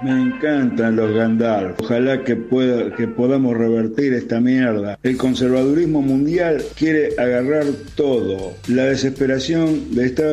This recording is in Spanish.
Me encantan los Gandalf. Ojalá que podamos revertir esta mierda. El conservadurismo mundial quiere agarrar todo. La desesperación de Estados